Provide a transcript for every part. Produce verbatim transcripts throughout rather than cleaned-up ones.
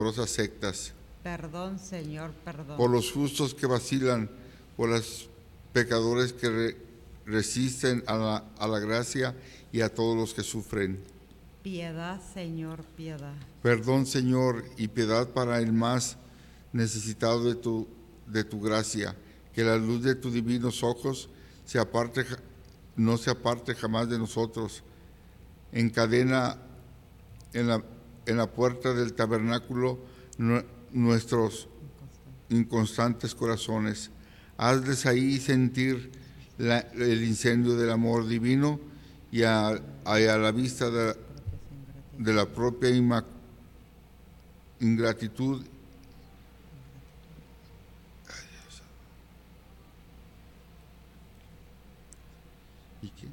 sectas, Perdón, Señor, perdón. por los justos que vacilan, por los pecadores que re- resisten a la, a la gracia y a todos los que sufren. Piedad, Señor, piedad. Perdón, Señor, y piedad para el más necesitado de tu, de tu gracia, que la luz de tus divinos ojos se aparte, ja- no se aparte jamás de nosotros. Encadena en la, en la puerta del tabernáculo nue- nuestros inconstantes corazones. Hazles ahí sentir la- el incendio del amor divino y a, a- a la vista de, de la propia inma- ingratitud ¿y, qué?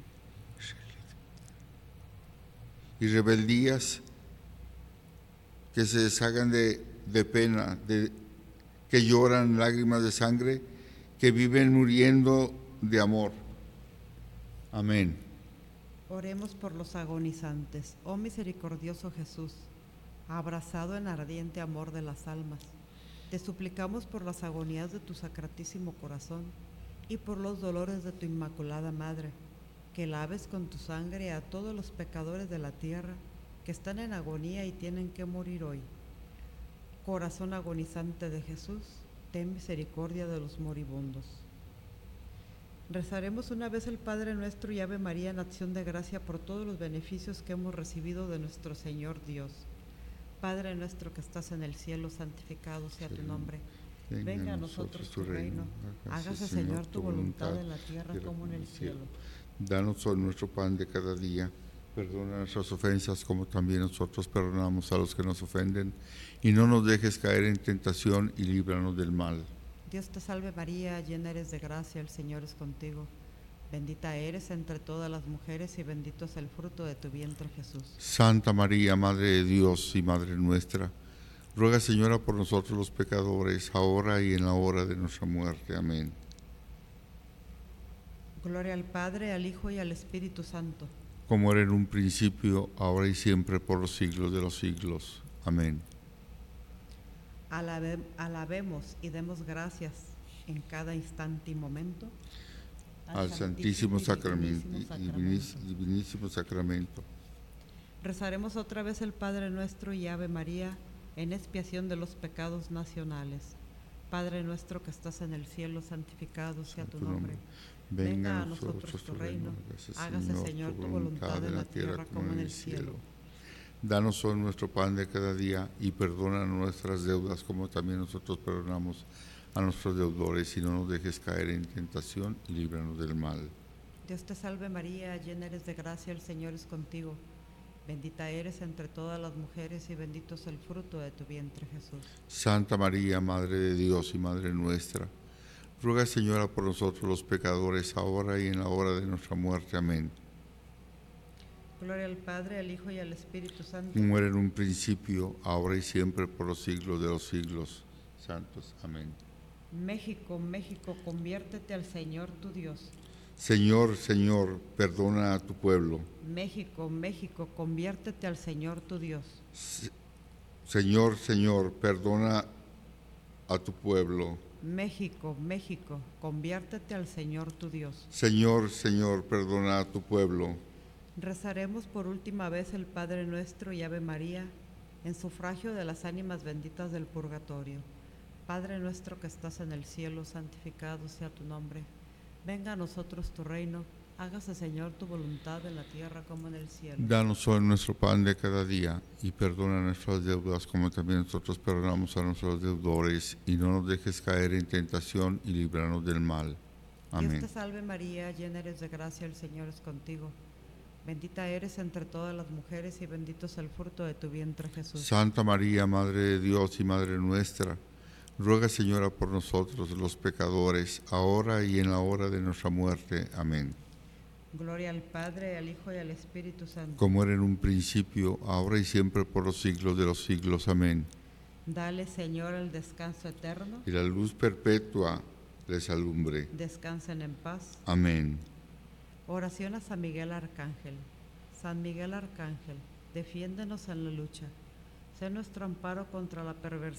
y rebeldías que se deshagan de, de pena, de, que lloran lágrimas de sangre, que viven muriendo de amor. Amén. Oremos por los agonizantes. Oh misericordioso Jesús, abrazado en ardiente amor de las almas, te suplicamos por las agonías de tu sacratísimo corazón y por los dolores de tu Inmaculada Madre, que laves con tu sangre a todos los pecadores de la tierra que están en agonía y tienen que morir hoy. Corazón agonizante de Jesús, ten misericordia de los moribundos. Rezaremos una vez el Padre Nuestro y Ave María en acción de gracia por todos los beneficios que hemos recibido de nuestro Señor Dios. Padre nuestro que estás en el cielo, santificado sea tu nombre. Venga a nosotros tu reino. Hágase, Señor, tu voluntad en la tierra como en el cielo. Danos hoy nuestro pan de cada día. Perdona nuestras ofensas como también nosotros perdonamos a los que nos ofenden. Y no nos dejes caer en tentación y líbranos del mal. Dios te salve María, llena eres de gracia, el Señor es contigo. Bendita eres entre todas las mujeres y bendito es el fruto de tu vientre Jesús. Santa María, Madre de Dios y Madre nuestra, ruega, Señora, por nosotros los pecadores, ahora y en la hora de nuestra muerte. Amén. Gloria al Padre, al Hijo y al Espíritu Santo. Como era en un principio, ahora y siempre, por los siglos de los siglos. Amén. Alabe, alabemos y demos gracias en cada instante y momento Al Santísimo Sacramento, divinísimo, divinísimo Sacramento. Rezaremos otra vez el Padre Nuestro y Ave María en expiación de los pecados nacionales. Padre nuestro que estás en el cielo, santificado sea tu nombre. Venga a nosotros tu reino. Hágase, Señor, tu voluntad en la tierra como en el cielo. Danos hoy nuestro pan de cada día y perdona nuestras deudas como también nosotros perdonamos a nuestros deudores, y no nos dejes caer en tentación y líbranos del mal. Dios te salve María, llena eres de gracia, el Señor es contigo. Bendita eres entre todas las mujeres y bendito es el fruto de tu vientre Jesús. Santa María, Madre de Dios y Madre nuestra, ruega, Señora, por nosotros los pecadores, ahora y en la hora de nuestra muerte. Amén. Gloria al Padre, al Hijo y al Espíritu Santo. Como era en un principio, ahora y siempre, por los siglos de los siglos. Santos. Amén. México, México, conviértete al Señor tu Dios. Señor, Señor, perdona a tu pueblo. México, México, conviértete al Señor tu Dios. Se- Señor, Señor, perdona a tu pueblo. México, México, conviértete al Señor tu Dios. Señor, Señor, perdona a tu pueblo. Rezaremos por última vez el Padre Nuestro y Ave María en sufragio de las ánimas benditas del purgatorio. Padre nuestro que estás en el cielo, santificado sea tu nombre. Venga a nosotros tu reino. Hágase, Señor, tu voluntad en la tierra como en el cielo. Danos hoy nuestro pan de cada día y perdona nuestras deudas como también nosotros perdonamos a nuestros deudores, y no nos dejes caer en tentación y líbranos del mal. Amén. Dios te salve María, llena eres de gracia, el Señor es contigo. Bendita eres entre todas las mujeres y bendito es el fruto de tu vientre Jesús. Santa María, Madre de Dios y Madre nuestra, ruega, Señora, por nosotros los pecadores, ahora y en la hora de nuestra muerte. Amén. Gloria al Padre, al Hijo y al Espíritu Santo. Como era en un principio, ahora y siempre, por los siglos de los siglos. Amén. Dale, Señor, el descanso eterno. Y la luz perpetua les alumbre. Descansen en paz. Amén. Oración a San Miguel Arcángel. San Miguel Arcángel, defiéndenos en la lucha. Sé nuestro amparo contra la perversidad